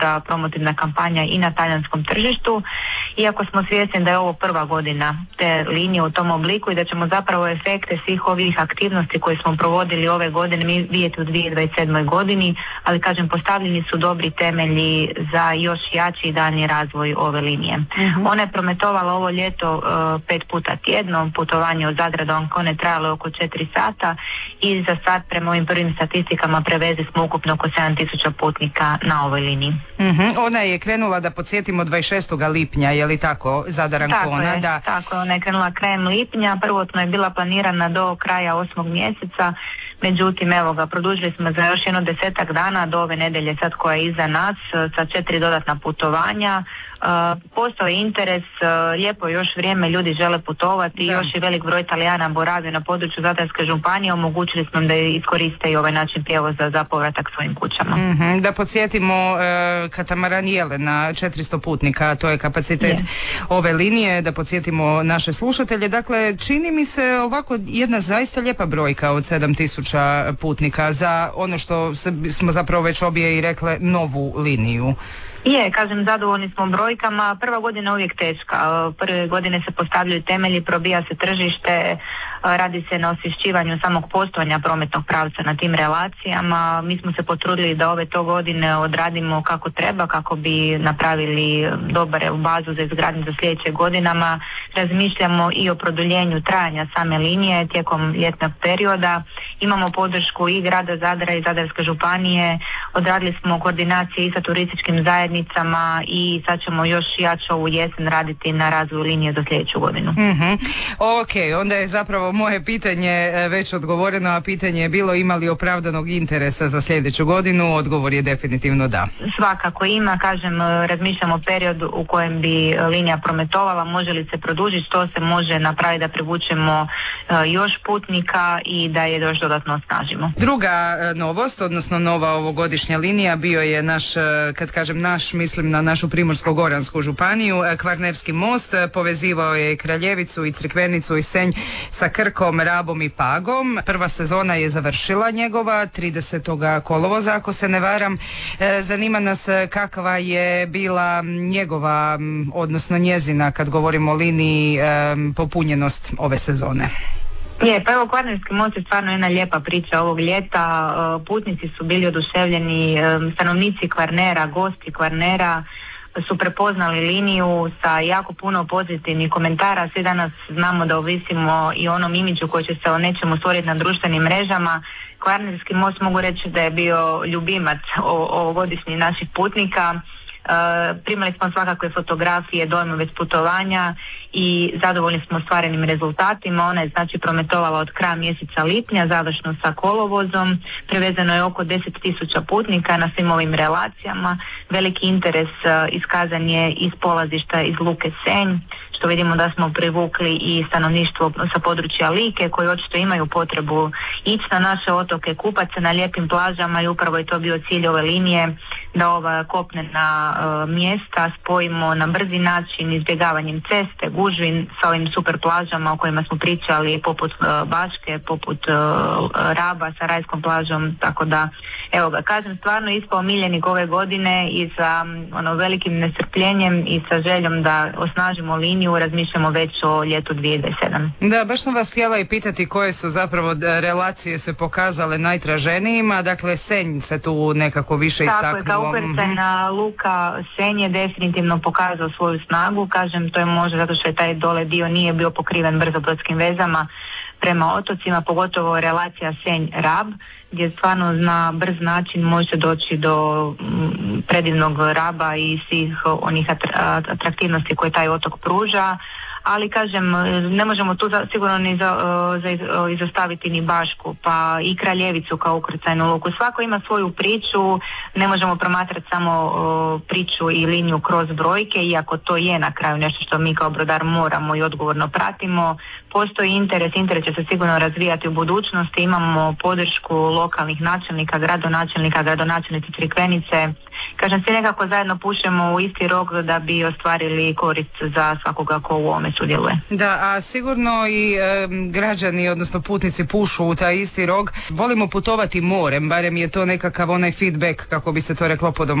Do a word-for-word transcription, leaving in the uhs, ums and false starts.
dobra promotivna kampanja i na talijanskom tržištu, iako smo svjesni da je ovo prva godina te linije u tom obliku i da ćemo zapravo efekte svih ovih aktivnosti koje smo provodili ove godine mi vidjeti u dvije tisuće dvadeset sedmoj godini, ali kažem postavljeni su dobri temelji za još jači i daljnji razvoj ove linije. Mm-hmm. Ona je prometovala ovo ljeto uh, pet puta tjedno, putovanje od Zadra do Ancone trajalo oko četiri sata i za sad prema ovim prvim statistikama prevezi smo ukupno oko sedam tisuća putnika na ovoj liniji. Mm-hmm. Ona je krenula, da podsjetimo, dvadeset šestog lipnja, je li tako, Zadar Ancona? Tako je, da. tako je, ona je krenula krajem lipnja, prvotno je bila planirana do kraja osmog mjeseca, međutim evo ga, produžili smo za još jedno desetak dana do ove nedelje sad koja je iza nas sa četiri dodatna putovanja. Uh, postao je interes, uh, lijepo je još vrijeme, ljudi žele putovati, da. Još je velik broj Talijana boravi na području Zadarske županije, omogućili smo im da iskoriste i ovaj način prijevoza za povratak svojim kućama. Mm-hmm. Da podsjetimo, uh, katamaran Jelena, četiristo putnika, to je kapacitet je. ove linije, da podsjetimo naše slušatelje. Dakle, čini mi se ovako jedna zaista lijepa brojka od sedam tisuća putnika za ono što smo zapravo već obje i rekle, novu liniju. Je, kažem, zadovoljni smo brojkama. Prva godina je uvijek teška. Prve godine se postavljaju temelji, probija se tržište, radi se na osvješćivanju samog postojanja prometnog pravca na tim relacijama. Mi smo se potrudili da ove to godine odradimo kako treba, kako bi napravili dobar bazu za izgradnju za sljedeće godinama. Razmišljamo i o produljenju trajanja same linije tijekom ljetnog perioda. Imamo podršku i grada Zadra i Zadarske županije. Odradili smo koordinacije i sa turističkim zajednicama i sad ćemo još jače ovu jesen raditi na razvoju linije za sljedeću godinu. Mm-hmm. Ok, onda je zapravo moje pitanje već odgovoreno, a pitanje je bilo ima li opravdanog interesa za sljedeću godinu, odgovor je definitivno da. Svakako ima, kažem, razmišljamo o periodu u kojem bi linija prometovala, može li se produžiti, što se može napraviti da privučemo još putnika i da je još dodatno osnažimo. Druga novost, odnosno nova ovogodišnja linija bio je naš, kad kažem naš, mislim na našu Primorsko-goransku županiju, Kvarnerski most, povezivao je Kraljevicu i Crikvenicu i Senj sa Krkom, Rabom i Pagom. Prva sezona je završila njegova tridesetog kolovoza, ako se ne varam. Zanima nas kakva je bila njegova, odnosno njezina, kad govorimo o liniji, popunjenost ove sezone. Je, pa evo, Kvarnerski most je stvarno jedna lijepa priča ovog ljeta. Putnici su bili oduševljeni, stanovnici Kvarnera, gosti Kvarnera su prepoznali liniju sa jako puno pozitivnih komentara. Svi danas znamo da ovisimo i onom imidžu koji će se o nečemu stvoriti na društvenim mrežama. Kvarnerski most mogu reći da je bio ljubimac ovogodišnjih naših putnika. Uh, primali smo svakakve fotografije, dojmove s putovanja i zadovoljni smo ostvarenim rezultatima. Ona je znači prometovala od kraja mjeseca lipnja, završno sa kolovozom. Prevezeno je oko deset tisuća putnika na svim ovim relacijama. Veliki interes uh, iskazan je iz polazišta iz Luke Senj, što vidimo da smo privukli i stanovništvo sa područja Like, koji očito imaju potrebu ići na naše otoke, kupati se na lijepim plažama i upravo je to bio cilj ove linije, da ova kopnena mjesta spojimo na brzi način, izbjegavanjem ceste, gužvi sa ovim super plažama o kojima smo pričali, poput uh, Baške, poput uh, Raba sa rajskom plažom, tako da evo ga, kažem, stvarno ispao omiljenik ove godine i sa um, ono, velikim nestrpljenjem i sa željom da osnažimo liniju razmišljamo već o ljetu dvije tisuće dvadeset sedam. Da, baš sam vas htjela i pitati koje su zapravo relacije se pokazale najtraženijima, dakle Senj se tu nekako više istaknuo. Tako je, kao ukrcajna luka Senj je definitivno pokazao svoju snagu, kažem, to je možda zato što je taj dole dio nije bio pokriven brzobrodskim vezama prema otocima, pogotovo relacija Senj-Rab, gdje stvarno na brz način može doći do m, predivnog Raba i svih onih atraktivnosti koje taj otok pruža. Ali kažem, ne možemo tu za, sigurno ni za, za, izostaviti ni Bašku, pa i Kraljevicu kao ukrcajnu luku. Svako ima svoju priču, ne možemo promatrati samo o, priču i liniju kroz brojke, iako to je na kraju nešto što mi kao brodar moramo i odgovorno pratimo. Postoji interes, interes će se sigurno razvijati u budućnosti, imamo podršku lokalnih načelnika, gradonačelnika, gradonačelnici Crikvenice. Kažem, svi nekako zajedno pušemo u isti rog da bi ostvarili korist za svakoga ko u ovome sudjeluje. Da, a sigurno i e, građani, odnosno putnici pušu u taj isti rog. Volimo putovati morem, barem je to nekakav onaj feedback, kako bi se to reklo po